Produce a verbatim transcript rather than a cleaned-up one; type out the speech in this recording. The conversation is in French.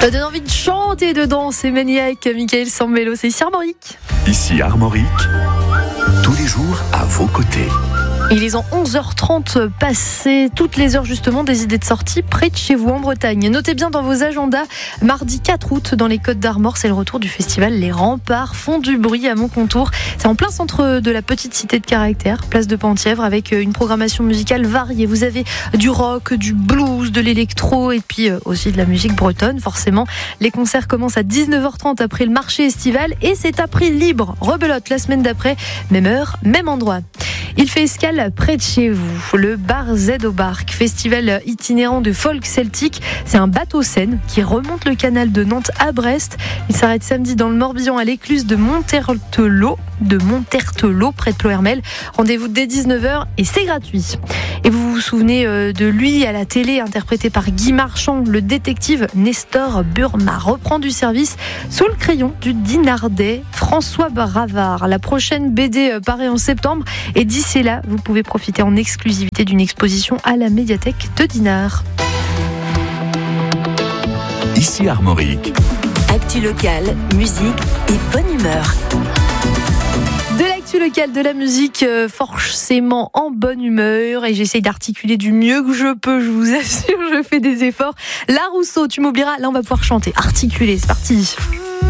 Ça donne envie de chanter, de danser, maniaque. Michael Sambello, c'est ici Armorique. Ici Armorique, tous les jours à vos côtés. Il est en onze heures trente passées, toutes les heures justement, des idées de sortie près de chez vous en Bretagne. Notez bien dans vos agendas, mardi quatre août dans les Côtes d'Armor, c'est le retour du festival Les Remparts font du bruit à Montcontour. C'est en plein centre de la petite cité de Caractère, place de Penthièvre, avec une programmation musicale variée. Vous avez du rock, du blues, de l'électro et puis aussi de la musique bretonne forcément. Les concerts commencent à dix-neuf heures trente après le marché estival et c'est à prix libre. Rebelote la semaine d'après, même heure, même endroit. Il fait escale près de chez vous, le bar Z au Barque, festival itinérant de folk celtique. C'est un bateau-scène qui remonte le canal de Nantes à Brest. Il s'arrête samedi dans le Morbihan à l'écluse de Montertelot, de Montertelot près de Ploërmel. Rendez-vous dès dix-neuf heures et c'est gratuit. Et vous vous souvenez de lui à la télé, interprété par Guy Marchand, le détective Nestor Burma reprend du service sous le crayon du Dinardais François Bravard. La prochaine B D paraît en septembre et d'ici là, vous pouvez profiter en exclusivité d'une exposition à la médiathèque de Dinard. Ici Armorique. Actu locale, musique et bonne humeur. De l'actu locale, de la musique euh, forcément en bonne humeur et j'essaye d'articuler du mieux que je peux, je vous assure, je fais des efforts. La Rousseau, tu m'oublieras, là on va pouvoir chanter, articuler, c'est parti.